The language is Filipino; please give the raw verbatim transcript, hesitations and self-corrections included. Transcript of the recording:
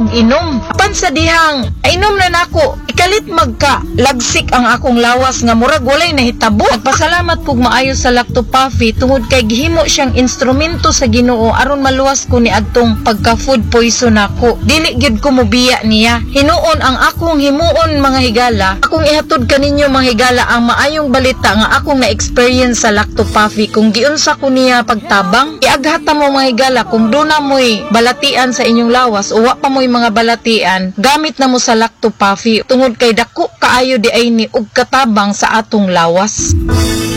og inom. Apan sa dihang inom na nako, ikalit magka lagsik ang akong lawas nga murag walay nahitabo. Nagpasalamat pug maayo sa Lactopuffy tungod kay gihimo siyang instrumento sa Ginoo aron maluwas ko ni adtong pagka-food poison nako. Dili gyud ko mobiya niya. Hinuon ang akong himuon mga higala. Akong ihatod kaninyo mga higala ang maayong balita nga akong na-experience sa Lactopuffy kung giunsa ko niya pagtabang. Iaghata mo mga higala kung duna mo'y balatian sa inyong lawas o wa pa mo'y mga balatian, gamit na mo sa Lactopuffy tungod kay dako kaayo di ay ni og katabang sa atong lawas.